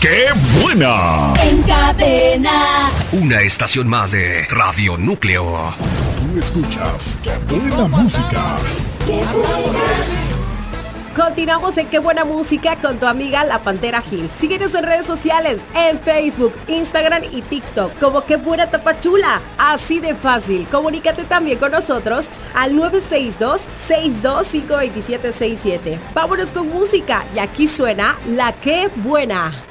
¡Qué buena! En cadena. Una estación más de Radio Núcleo. Tú escuchas ¡Qué buena música! Continuamos en Qué buena música con tu amiga La Pantera Gil. Síguenos en redes sociales, en Facebook, Instagram y TikTok como Qué buena Tapachula. Así de fácil. Comunícate también con nosotros al 962-625-2767. Vámonos con música y aquí suena La Qué buena.